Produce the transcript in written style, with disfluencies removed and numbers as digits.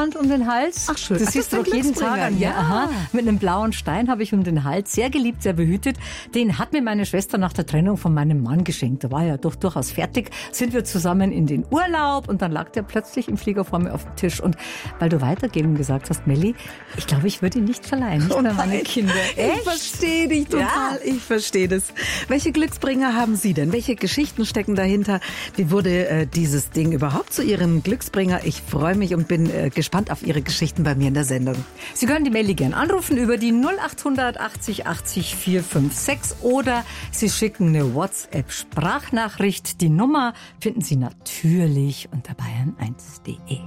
Glücksband um den Hals. Ach, schön. Das Ach, siehst das du ist doch ein jeden Tag an mir. Glücksbringer, ja. Aha. Mit einem blauen Stein habe ich um den Hals. Sehr geliebt, sehr behütet. Den hat mir meine Schwester nach der Trennung von meinem Mann geschenkt. Da war ja doch durchaus fertig. Sind wir zusammen in den Urlaub und dann lag der plötzlich im Flieger vor mir auf dem Tisch. Und weil du weitergeben gesagt hast, Melli, ich glaube, ich würde ihn nicht verleihen. Nicht mehr meine Kinder. Ich verstehe dich total. Ja. Ich verstehe das. Welche Glücksbringer haben Sie denn? Welche Geschichten stecken dahinter? Wie wurde dieses Ding überhaupt zu Ihrem Glücksbringer? Ich freue mich und bin gespannt auf Ihre Geschichten bei mir in der Sendung. Sie können die Melli gern anrufen über die 0800 80 80 456 oder Sie schicken eine WhatsApp-Sprachnachricht. Die Nummer finden Sie natürlich unter bayern1.de.